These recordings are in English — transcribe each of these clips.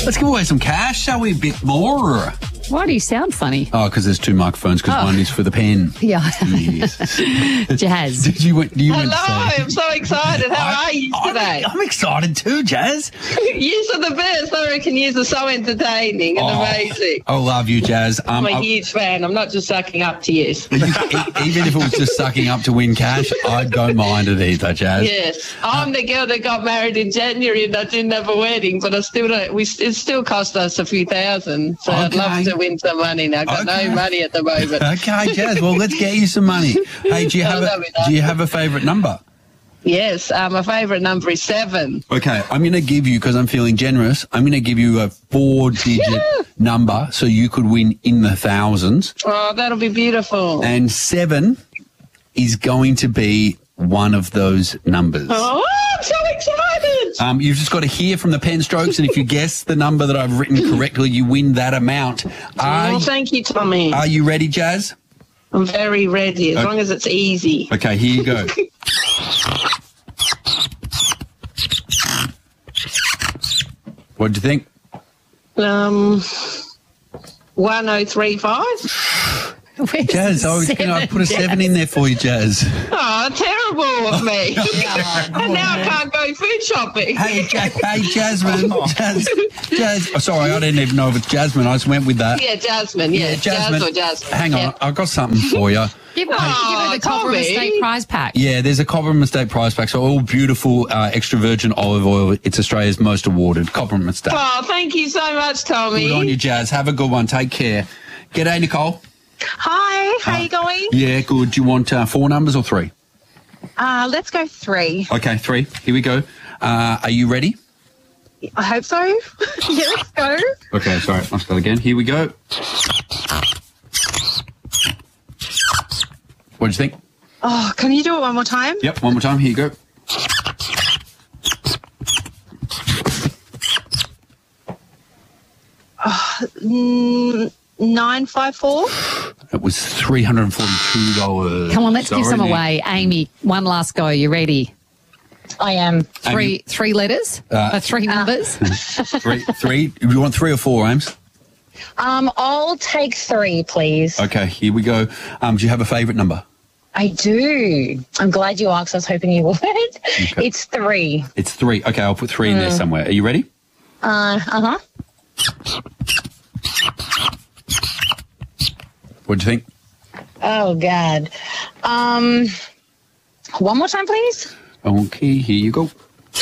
Let's give away some cash, shall we? A bit more. Why do you sound funny? Oh, because there's two microphones, because one is for the pen. Yeah. Yes. Jazz. Did you Hello, I'm so excited. How are you today? I'm excited too, Jazz. You are the best. I reckon you're so entertaining and amazing. I love you, Jazz. I'm a huge fan. I'm not just sucking up to you. Even if it was just sucking up to win cash, I don't mind it either, Jazz. Yes. I'm the girl that got married in January and I didn't have a wedding, but I still don't. It still cost us a few thousand. So I'd love to win some money now. I've got no money at the moment. Okay, Jazz. Well, let's get you some money. Hey, do you have a favourite number? Yes, my favourite number is 7. Okay, I'm going to give you, because I'm feeling generous, I'm going to give you a 4-digit number so you could win in the thousands. Oh, that'll be beautiful. And 7 is going to be one of those numbers. Oh, I'm so excited. You've just got to hear from the pen strokes, and if you guess the number that I've written correctly, you win that amount. Thank you, Tommy. Are you ready, Jazz? I'm very ready, as long as it's easy. Okay, here you go. What do you think? 1035. Jazz, I put a 7 in there for you, Jazz. Oh, terrible of me. And now I can't go food shopping. Hey, Jasmine. Jazz. Oh, sorry, I didn't even know if it's Jasmine. I just went with that. Yeah, Jasmine. Yeah, Jasmine. Jazz or Jasmine. Hang on, I've got something for you. Give her the Cobram Estate prize pack. Yeah, there's a Cobram Estate prize pack. So all beautiful extra virgin olive oil. It's Australia's most awarded Cobram Estate. Oh, thank you so much, Tommy. Good on you, Jazz. Have a good one. Take care. G'day, Nicole. Hi, how you going? Yeah, good. Do you want 4 numbers or 3? Let's go 3. Okay, 3. Here we go. Are you ready? I hope so. Yeah, let's go. Okay, sorry. I'll start again. Here we go. What do you think? Oh, can you do it one more time? Yep, one more time. Here you go. Oh, 954. It was $342. Come on, let's give some away. Amy, one last go. You ready? I am. Three letters? 3 numbers? Three. You want 3 or 4, Ames? I'll take 3, please. Okay, here we go. Do you have a favourite number? I do. I'm glad you asked. I was hoping you would. Okay. It's 3. It's 3. Okay, I'll put 3 in there somewhere. Are you ready? Uh-huh. What do you think? Oh, God. One more time, please. Okay, here you go.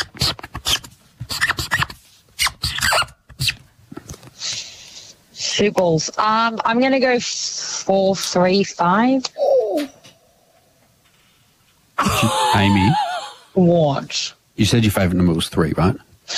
Shoot balls. I'm going to go 435. Amy? What? You said your favourite number was 3, right?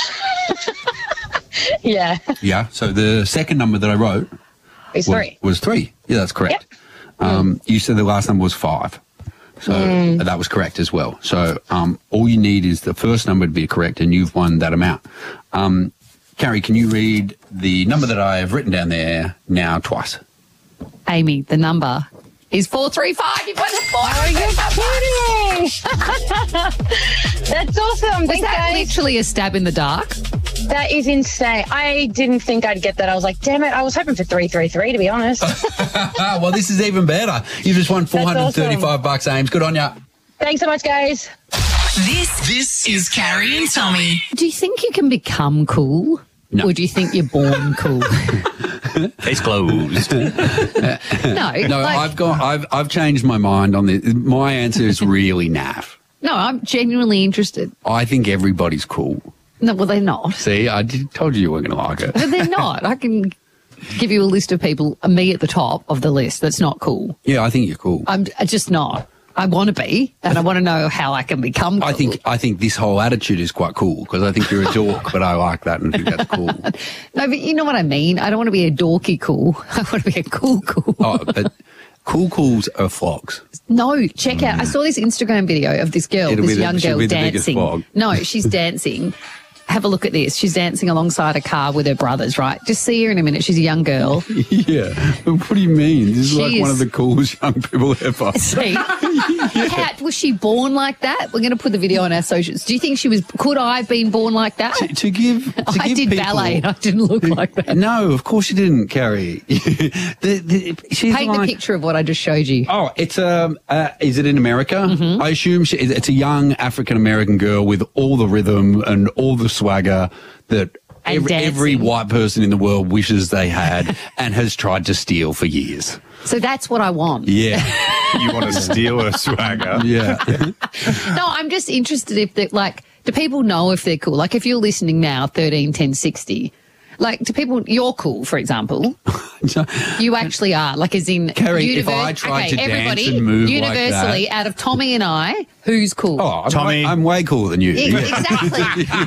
Yeah. Yeah, so the second number that I wrote was 3. Was 3. Yeah, that's correct. Yep. You said the last number was 5. So that was correct as well. So all you need is the first number to be correct, and you've won that amount. Carrie, can you read the number that I have written down there now twice? Amy, the number is 435. You've won the 435. That's awesome. Was that literally a stab in the dark? That is insane. I didn't think I'd get that. I was like, damn it, I was hoping for 333, to be honest. Well, this is even better. You just won $435, Ames. Good on ya. Thanks so much, guys. This is Carrie and Tommy. Do you think you can become cool? No. Or do you think you're born cool? Case closed. No, I've changed my mind on this. My answer is really naff. No, I'm genuinely interested. I think everybody's cool. No, well, they're not. See, told you you weren't going to like it. But they're not. I can give you a list of people, me at the top of the list, that's not cool. Yeah, I think you're cool. I'm just not. I want to be, and I want to know how I can become cool. I think this whole attitude is quite cool, because I think you're a dork, but I like that and think that's cool. No, but you know what I mean? I don't want to be a dorky cool. I want to be a cool. Oh, but cools are flogs. No, check out. I saw this Instagram video of this girl, this young girl dancing. No, she's dancing. Have a look at this. She's dancing alongside a car with her brothers, right? Just see her in a minute. She's a young girl. Yeah. What do you mean? This is like one of the coolest young people ever. See? Was she born like that? We're going to put the video on our socials. Do you think could I have been born like that? I did ballet and I didn't look like that. No, of course you didn't, Carrie. Paint the picture of what I just showed you. Oh, it's is it in America? Mm-hmm. I assume it's a young African-American girl with all the rhythm and all the swagger that every white person in the world wishes they had and has tried to steal for years. So that's what I want. Yeah. You want to steal her swagger? Yeah. No, I'm just interested if do people know if they're cool? Like if you're listening now, 13, 10, 60, like do people, you're cool, for example. You actually are, like as in... Carrie, if I tried to dance and move universally, like that, out of Tommy and I, who's cool? Oh, Tommy. I'm way cooler than you. Exactly.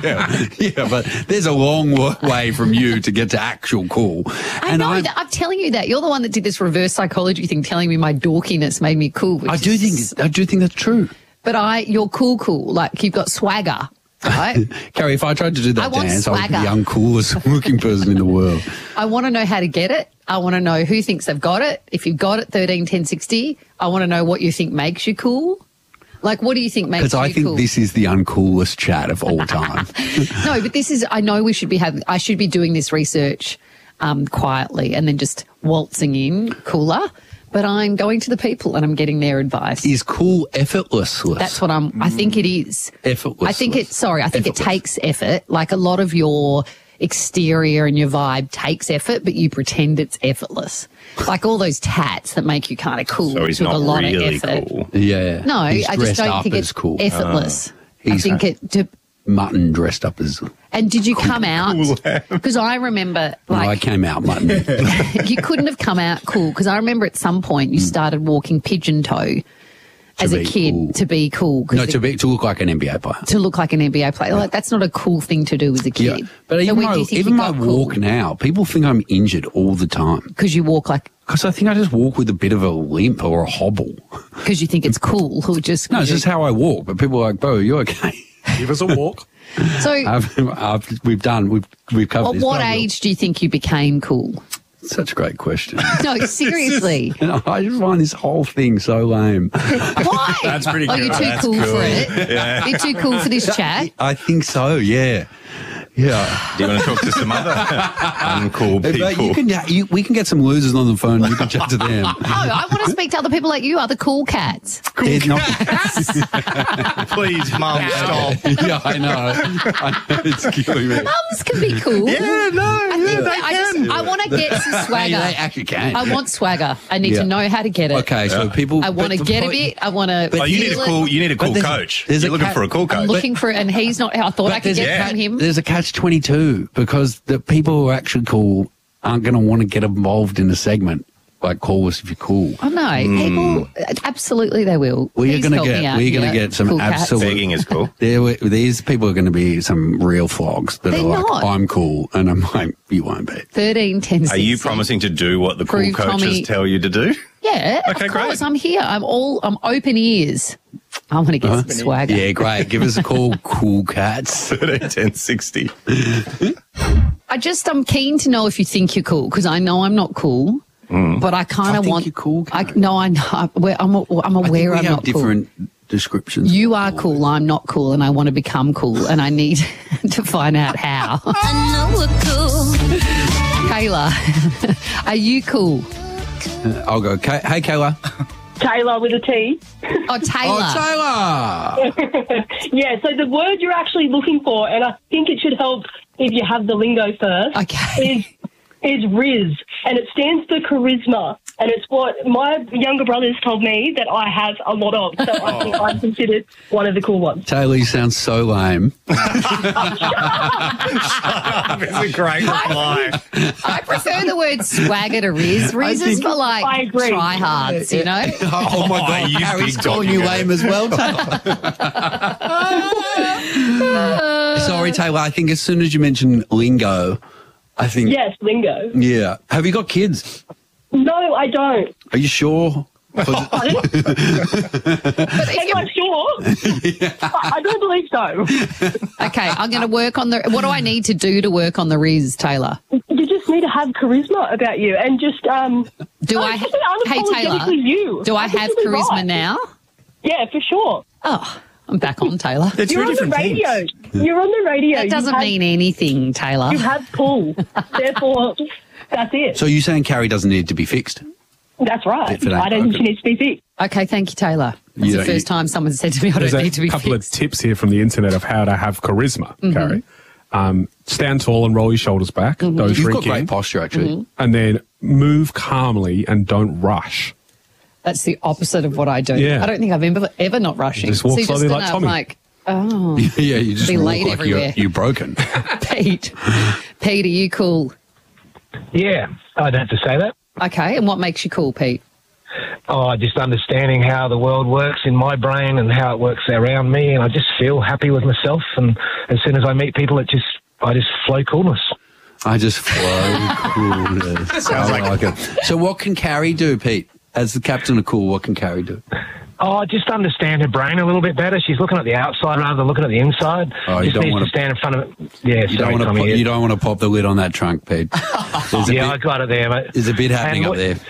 yeah, but there's a long way from you to get to actual cool. I know. I'm telling you that. You're the one that did this reverse psychology thing, telling me my dorkiness made me cool. I do think that's true. But you're cool. Like you've got swagger. Right? Carrie, if I tried to do that dance, I would be the uncoolest looking person in the world. I want to know how to get it. I want to know who thinks they've got it. If you've got it, 13, 10, 60, I want to know what you think makes you cool. Like, what do you think makes you cool? Because I think this is the uncoolest chat of all time. No, but I know I should be doing this research quietly and then just waltzing in cooler. But I'm going to the people and I'm getting their advice. Is cool effortless? That's what I think it is. Effortless. I think it takes effort. Like a lot of your exterior and your vibe takes effort, but you pretend it's effortless. Like all those tats that make you kind of cool. So he's with not a lot really of effort. cool. Yeah. No, I just don't think it's cool. effortless. I think mutton dressed up as... And did you come out? Because I remember... I came out mutton. You couldn't have come out cool because I remember at some point you started walking pigeon toe as a kid to be cool. No, to look like an NBA player. To look like an NBA player. Like, that's not a cool thing to do as a kid. Yeah. But even my walk now, people think I'm injured all the time. Because you walk like... Because I think I just walk with a bit of a limp or a hobble. Because you think it's cool or just... No, it's just how I walk. But people are like, bro, are you okay? Give us a walk. So we've covered this. What age do you think you became cool? Such a great question. No, seriously. I just find this whole thing so lame. Why? That's pretty good. Oh, you're too cool for it? Yeah. You're too cool for this chat? I think so, yeah. Yeah. Do you want to talk to some other uncool people? We can get some losers on the phone. You can chat to them. No, I want to speak to other people like you, other cool cats. Please, Mum, stop. Yeah, I know. It's killing me. Mums can be cool. Yeah, no. I want to get some swagger. They actually can. I want swagger. I need to know how to get it. Okay, so people... I want to get a bit. I want to... You need a cool coach. You're looking for a cool coach. I'm looking for... And he's not... I thought I could get from him. There's a catch-22 because the people who are actually cool aren't going to want to get involved in a segment like call us if you're cool. Oh no, people absolutely they will. We're going to get some cool absolute begging is cool. These people are going to be some real flogs that They're are like, not. I'm cool, and I'm like, you won't be. 13, 10, 16. Are you promising to do what the cool Prove coaches Tommy- tell you to do? Yeah, Okay, of course. great. I'm here. I'm open ears. I want to get some swagger. Yeah, great. Give us a call, cool cats. 13, 10, 60. I'm keen to know if you think you're cool because I know I'm not cool. But I kind of want. You're cool. No, I know. I'm aware I'm not cool. Different descriptions. You are cool. I'm not cool, and I want to become cool, and I need to find out how. I know we're cool. Kayla, are you cool? I'll go. Hey, Kayla. Taylor with a T. Oh, Taylor. Oh, Taylor. Yeah, so the word you're actually looking for, and I think it should help if you have the lingo first, Okay. is Riz, and it stands for charisma, and it's what my younger brothers told me that I have a lot of, so I think I'm considered one of the cool ones. Taylor, you sound so lame. It's a great reply. I prefer the word swagger to Riz. Riz is for I agree. tryhards, you know? Oh my God, you Harry's big calling dog, you you lame as well, Taylor. Sorry, Taylor. I think as soon as you mentioned lingo, I think... Yes, lingo. Yeah. Have you got kids? No, I don't. Are you sure? Am I sure? I don't believe so. Okay, I'm going to work on what do I need to do to work on the Riz, Taylor? You just need to have charisma about you, and just Hey, Taylor, you. do I have charisma now? Yeah, for sure. Oh, I'm back on, Taylor. It's You're two on the different radio. things. You're on the radio. That doesn't mean anything, Taylor. You have cool. Therefore, that's it. So you're saying Carrie doesn't need to be fixed? That's right. For that, I don't think she needs to be fixed. Okay, thank you, Taylor. That's the first time someone said to me, I There's don't need to be a couple fixed. of tips here from the internet of how to have charisma, Carrie. Stand tall and roll your shoulders back. Don't You've shrink got great in. posture, actually. And then move calmly and don't rush. That's the opposite of what I do. Yeah. I don't think I've ever not rushing. Just walk so you're slowly like gonna, Tommy. like, oh, Yeah, you just Be look late like you're, everywhere. you're broken. Pete. Pete, are you cool? Yeah, I'd have to say that. Okay, and what makes you cool, Pete? Oh, just understanding how the world works in my brain and how it works around me, and I just feel happy with myself. And as soon as I meet people, I just flow coolness. I just flow coolness. Sounds like it. So what can Carrie do, Pete? As the captain of Cool, what can Carrie do? Oh, just understand her brain a little bit better. She's looking at the outside rather than looking at the inside. Oh, you just don't needs wanna- to stand in front of it. Yeah, You don't want to pop the lid on that trunk, Pete. Yeah, I got it there, mate. There's a bit happening And up there.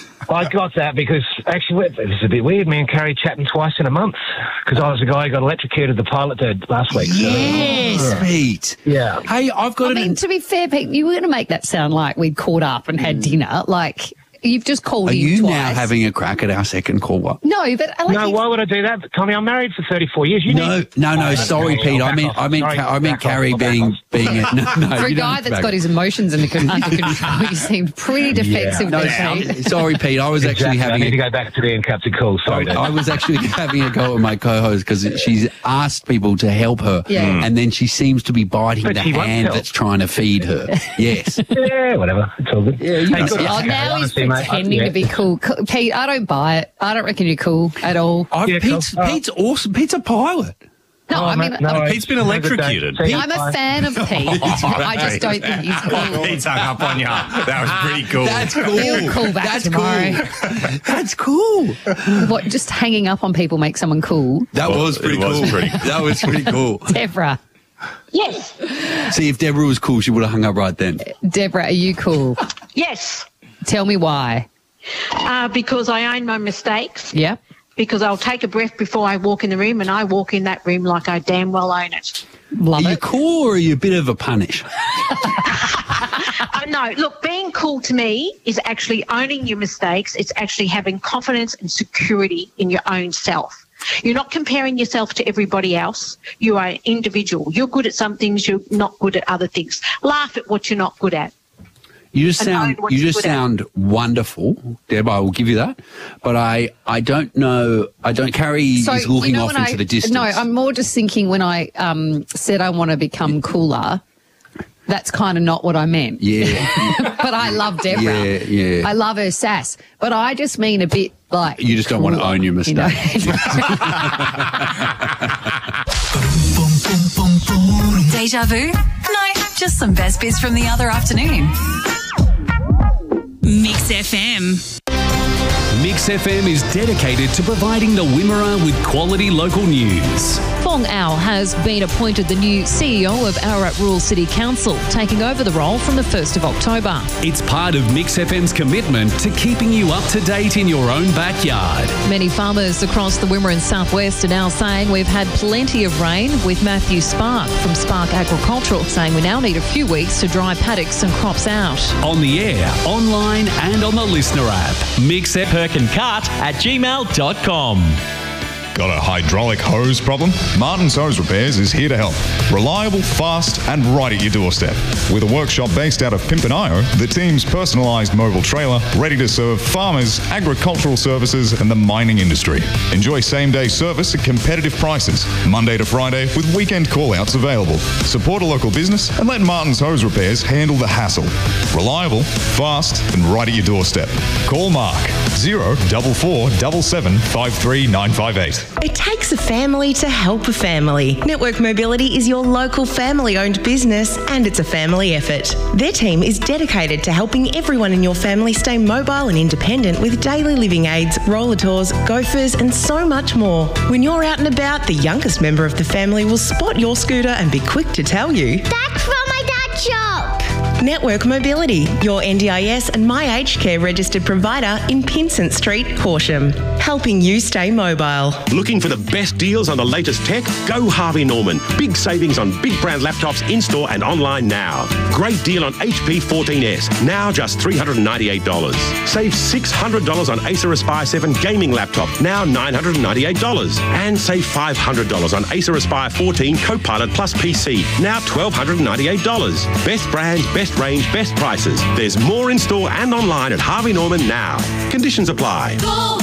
I got that because actually it's a bit weird. Me and Carrie chatting twice in a month because I was the guy who got electrocuted. The pilot did last week. Yes, Pete. Yeah. Hey, I've got I mean, to be fair, Pete, you were going to make that sound like we'd caught up and had dinner. Like, you've just called Are in you twice. now having a crack at our second caller? No, but like, No, why would I do that, Tommy? I'm married for 34 years. You No, need- no. Sorry, Pete. I meant Carrie being. for a you guy don't that's back- got his emotions under control, you seemed pretty defensive No, there, Pete. sorry, Pete. I was actually Exactly. I need having. to go back to being Captain Cool. Sorry, Dave. I was actually having a go at my co-host because she's asked people to help her, Yeah. and then she seems to be biting But the she won't hand help. that's trying to feed her. Yes. Yeah, whatever. It's all good. Yeah, you Hey, know. good Oh, luck, now he's honestly, mate. pretending Yeah. to be cool. Pete, I don't buy it. I don't reckon you're cool at all. Yeah, cool. Pete's awesome. Pete's a pilot. No, I mean, Pete's been electrocuted. I'm a fan of Pete. I just don't think he's cool. Pete's hung up on you. That was pretty cool. That's cool. He'll call back That's tomorrow. cool. That's cool. What, just hanging up on people makes someone cool? That was pretty it was cool. pretty- That was pretty cool. Deborah. Yes. See, if Deborah was cool, she would have hung up right then. Deborah, are you cool? Yes, Tell me why. because I own my mistakes. Yeah. Because I'll take a breath before I walk in the room, and I walk in that room like I damn well own it. Love Are you it. cool or are you a bit of a punish? No, look, being cool to me is actually owning your mistakes. It's actually having confidence and security in your own self. You're not comparing yourself to everybody else. You are an individual. You're good at some things. You're not good at other things. Laugh at what you're not good at. You just And sound own what you you're just good at. sound wonderful, Deb. I will give you that. But I don't know. I don't. Carrie is looking off into the distance. No, I'm more just thinking when I said I want to become cooler, that's kind of not what I meant. Yeah, But I love Deborah. yeah. I love her sass. But I just mean a bit like... You just don't want to cooler, own your you know? mistake. Deja vu? No, just some best bits from the other afternoon. Mix FM. Mix FM is dedicated to providing the Wimmera with quality local news. Fong Au has been appointed the new CEO of Ararat Rural City Council, taking over the role from the 1st of October. It's part of Mix FM's commitment to keeping you up to date in your own backyard. Many farmers across the Wimmera and Southwest are now saying we've had plenty of rain, with Matthew Spark from Spark Agricultural saying we now need a few weeks to dry paddocks and crops out. On the air, online and on the listener app. Mix FM. perkincart@gmail.com. Got a hydraulic hose problem? Martin's Hose Repairs is here to help. Reliable, fast, and right at your doorstep. With a workshop based out of Pimpernio, the team's personalised mobile trailer, ready to serve farmers, agricultural services, and the mining industry. Enjoy same-day service at competitive prices, Monday to Friday, with weekend call-outs available. Support a local business and let Martin's Hose Repairs handle the hassle. Reliable, fast, and right at your doorstep. Call Mark 0447 753 958. It takes a family to help a family. Network Mobility is your local family-owned business, and it's a family effort. Their team is dedicated to helping everyone in your family stay mobile and independent with daily living aids, roller tours, gophers, and so much more. When you're out and about, the youngest member of the family will spot your scooter and be quick to tell you, That's from my dad's shop. Network Mobility, your NDIS and My Aged Care registered provider in Pinsent Street, Horsham. helping you stay mobile. Looking for the best deals on the latest tech? Go Harvey Norman. Big savings on big brand laptops in-store and online now. Great deal on HP 14S, now just $398. Save $600 on Acer Aspire 7 gaming laptop, now $998. And save $500 on Acer Aspire 14 Copilot Plus PC, now $1,298. Best brands, best range, best prices. There's more in-store and online at Harvey Norman now. Conditions apply.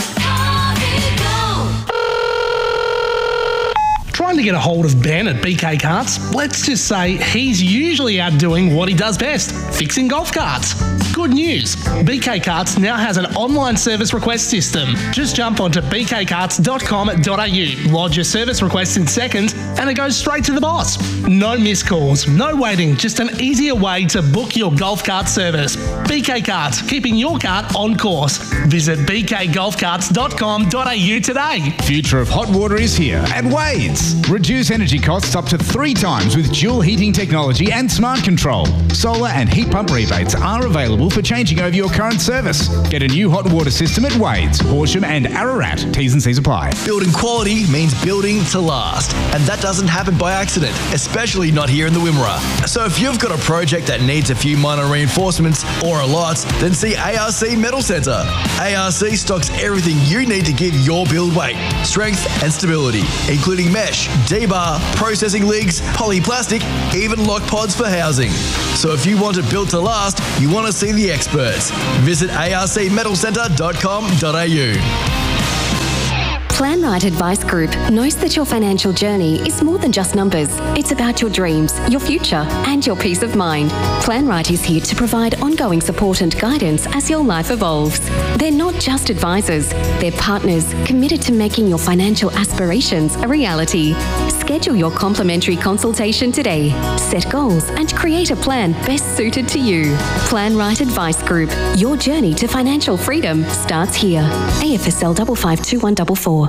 Trying to get a hold of Ben at BK Karts? Let's just say he's usually out doing what he does best, fixing golf carts. Good news, BK Karts now has an online service request system. Just jump onto bkkarts.com.au, lodge your service request in seconds, and it goes straight to the boss. No missed calls, no waiting, just an easier way to book your golf cart service. BK Karts, keeping your cart on course. Visit bkgolfcarts.com.au today. Future of hot water is here at Wade's. Reduce energy costs up to 3 times with dual heating technology and smart control. Solar and heat pump rebates are available for changing over your current service. Get a new hot water system at Wade's, Horsham and Ararat. T's and C's apply. Building quality means building to last. And that doesn't happen by accident, especially not here in the Wimmera. So if you've got a project that needs a few minor reinforcements or a lot, then see ARC Metal Centre. ARC stocks everything you need to give your build weight, strength and stability, including mesh, D-bar, processing ligs, polyplastic, even lock pods for housing. So if you want to build to last, you want to see the experts. Visit arcmetalcentre.com.au. Planright Advice Group knows that your financial journey is more than just numbers. It's about your dreams, your future, and your peace of mind. Planright is here to provide ongoing support and guidance as your life evolves. They're not just advisors, they're partners committed to making your financial aspirations a reality. Schedule your complimentary consultation today. Set goals and create a plan best suited to you. Planright Advice Group. Your journey to financial freedom starts here. AFSL 552144.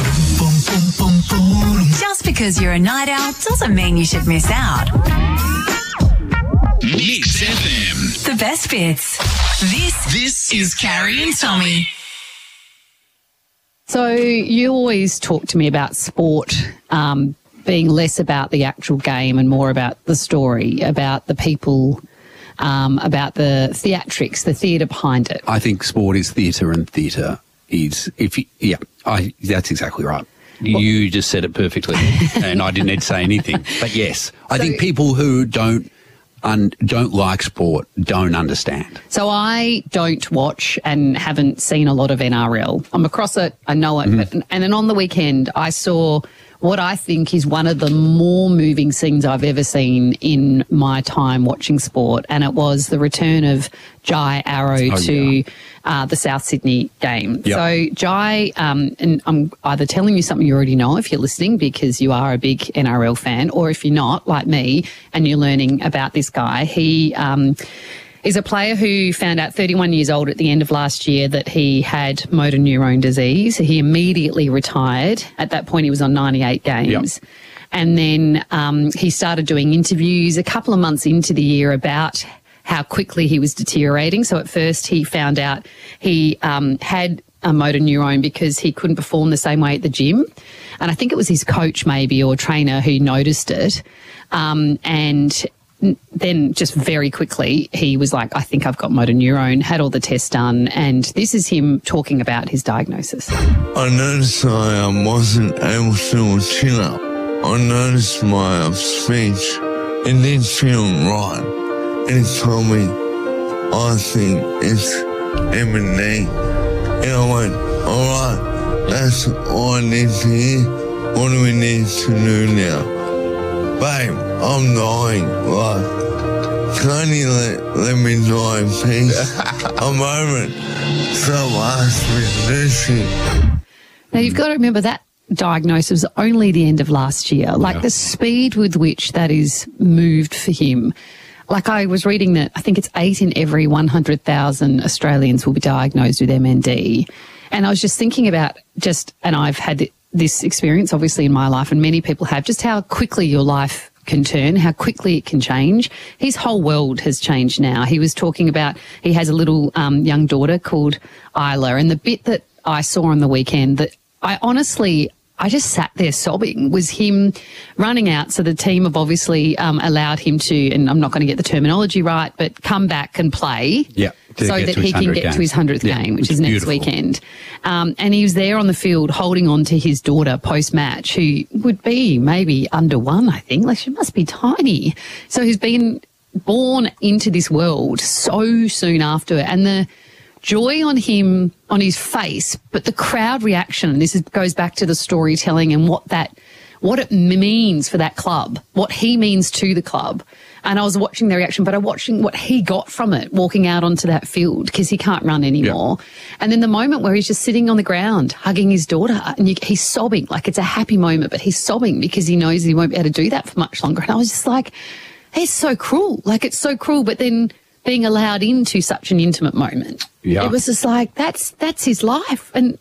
Just because you're a night owl doesn't mean you should miss out. Mix FM. The best bits. This is Carrie and Tommy. So you always talk to me about sport being less about the actual game and more about the story, about the people, about the theatrics, the theatre behind it. I think sport is theatre and theatre is, that's exactly right. You just said it perfectly and I didn't need to say anything. But yes, I think people who don't like sport don't understand. So I don't watch and haven't seen a lot of NRL. I'm across it, I know it. And then on the weekend I saw what I think is one of the more moving scenes I've ever seen in my time watching sport, and it was the return of Jai Arrow to the South Sydney game. Yep. So Jai, and I'm either telling you something you already know if you're listening because you are a big NRL fan, or if you're not, like me, and you're learning about this guy. He is a player who found out 31 years old at the end of last year that he had motor neurone disease. He immediately retired. At that point, he was on 98 games. Yep. And then he started doing interviews a couple of months into the year about how quickly he was deteriorating. So at first he found out he had a motor neurone because he couldn't perform the same way at the gym. And I think it was his coach maybe or trainer who noticed it. And then just very quickly he was like, I think I've got motor neurone, had all the tests done, and this is him talking about his diagnosis. I noticed I wasn't able to chin up. I noticed my speech, it didn't feel right. And he told me, I think it's M&D. And I went, alright, that's all I need to hear. What do we need to do now? Babe, I'm dying. Like, can you let me die in peace? I'm over it. Stop asking me to do shit. Now, you've got to remember that diagnosis was only the end of last year. Like, the speed with which that is moved for him. Like, I was reading that I think it's 8 in every 100,000 Australians will be diagnosed with MND. And I was just thinking about and I've had this experience obviously in my life, and many people have, just how quickly your life can turn, how quickly it can change. His whole world has changed now. He was talking about he has a little young daughter called Isla, and the bit that I saw on the weekend that I just sat there sobbing, was him running out. So the team have obviously allowed him to, and I'm not going to get the terminology right, but come back and play so that he can get to his 100th game, which is next weekend. And he was there on the field holding on to his daughter post-match, who would be maybe under 1, I think. Like, she must be tiny. So he's been born into this world so soon after, and the joy on him, on his face, but the crowd reaction, and goes back to the storytelling and what it means for that club, what he means to the club. And I was watching the reaction, but I'm watching what he got from it, walking out onto that field, because he can't run anymore. Yeah. And then the moment where he's just sitting on the ground, hugging his daughter, and he's sobbing, like it's a happy moment, but he's sobbing because he knows he won't be able to do that for much longer. And I was just like, it's so cruel. Like, it's so cruel, but then being allowed into such an intimate moment. Yeah. It was just like, that's his life. And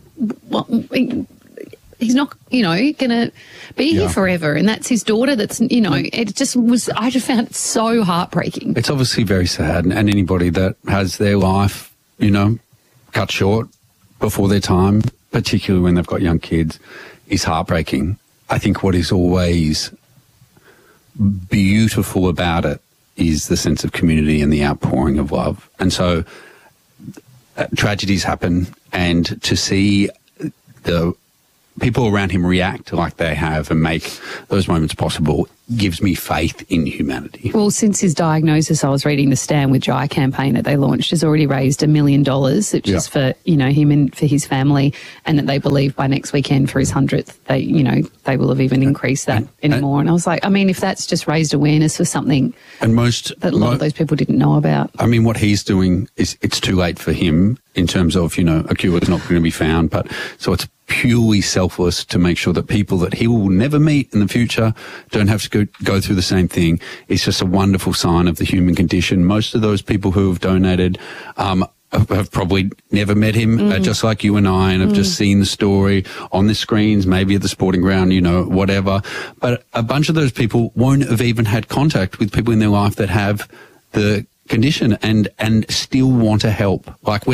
he's not, going to be here forever. And that's his daughter. That's, it just was, I just found it so heartbreaking. It's obviously very sad. And anybody that has their life, cut short before their time, particularly when they've got young kids, is heartbreaking. I think what is always beautiful about it is the sense of community and the outpouring of love. And so tragedies happen, and to see the people around him react like they have and make those moments possible gives me faith in humanity. Well, since his diagnosis, I was reading the Stand with Jai campaign that they launched has already raised $1 million, which is for, him and for his family, and that they believe by next weekend for his 100th, they will have even increased that anymore. And I was like, I mean, if that's just raised awareness for something that a lot of those people didn't know about. I mean, what he's doing is, it's too late for him in terms of, a cure is not going to be found, but so it's purely selfless to make sure that people that he will never meet in the future don't have to go through the same thing. It's just a wonderful sign of the human condition. Most of those people who have donated have probably never met him, just like you and I, and have just seen the story on the screens, maybe at the sporting ground, whatever. But a bunch of those people won't have even had contact with people in their life that have the condition and still want to help. Like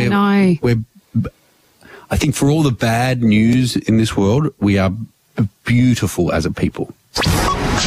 I think for all the bad news in this world, we are beautiful as a people.